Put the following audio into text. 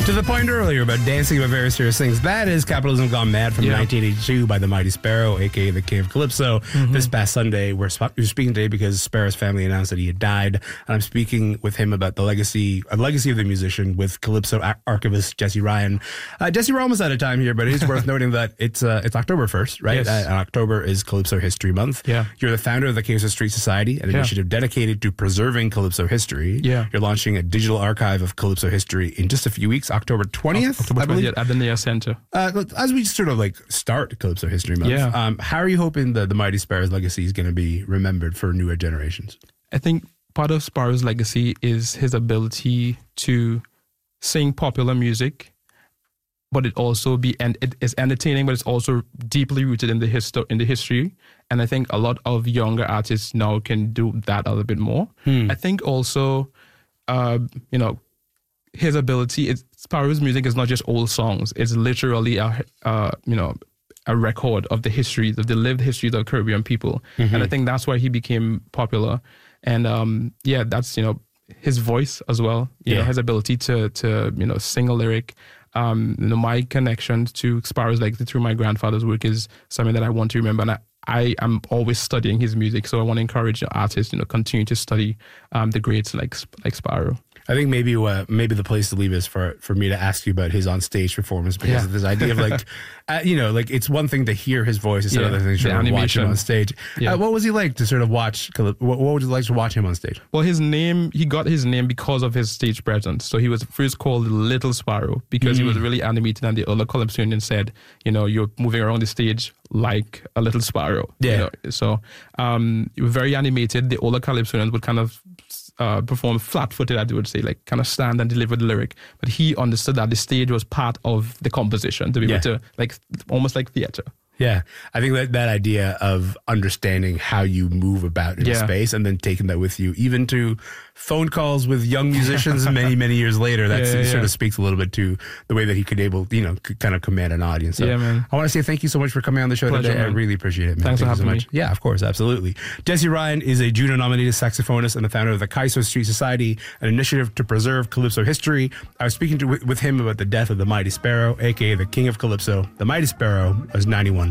To the point earlier about dancing about very serious things, that is Capitalism Gone Mad from 1982 by the Mighty Sparrow, a.k.a. the King of Calypso. This past Sunday, we're speaking today because Sparrow's family announced that he had died. And I'm speaking with him about the legacy of the musician with Calypso archivist Jesse Ryan. Jesse, we're almost out of time here, but it is worth noting that it's October 1st, right? Yes. October is Calypso History Month. Yeah. You're the founder of the Calypso Street Society, an initiative dedicated to preserving Calypso history. Yeah. You're launching a digital archive of Calypso history in just a few weeks, October 20th. October 20th at the Nia Center. As we sort of like start Calypso History Month, how are you hoping the Mighty Sparrow's legacy is going to be remembered for newer generations? I think part of Sparrow's legacy is his ability to sing popular music, but it is entertaining, but it's also deeply rooted in the history. And I think a lot of younger artists now can do that a little bit more. I think also, his ability Sparrow's music is not just old songs. It's literally a record of the histories, of the lived histories of Caribbean people. And I think that's why he became popular. And that's, his voice as well, you know, his ability to sing a lyric. My connection to Sparrow's legacy through my grandfather's work is something that I want to remember. And I am always studying his music. So I want to encourage artists, continue to study the greats like Sparrow. I think maybe the place to leave is for me to ask you about his on stage performance, because of this idea of like it's one thing to hear his voice, it's another thing to watch him on stage. What was he like to sort of watch? What would you like to watch him on stage? Well, he got his name because of his stage presence. So he was first called Little Sparrow because he was really animated, and the other Calypsonians said, you're moving around the stage like a little sparrow. So he was very animated. The older Calypsonians would kind of perform flat-footed, I would say, like kind of stand and deliver the lyric. But he understood that the stage was part of the composition to be able to, like, almost like theater. Yeah, I think that idea of understanding how you move about in space and then taking that with you, even to phone calls with young musicians many, many years later, that sort of speaks a little bit to the way that he could kind of command an audience. So man. I want to say thank you so much for coming on the show today. Man. I really appreciate it, man. Thanks for having me. Yeah, of course, absolutely. Jesse Ryan is a Juno-nominated saxophonist and the founder of the Calypso Street Society, an initiative to preserve Calypso history. I was speaking with him about the death of the Mighty Sparrow, a.k.a. the King of Calypso. The Mighty Sparrow was 91